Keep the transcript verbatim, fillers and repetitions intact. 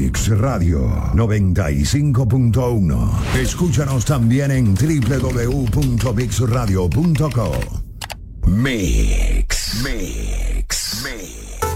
Mix Radio noventa y cinco punto uno. Escúchanos también en doble u doble u doble u punto mix radio punto com. Mix, Mix, Mix.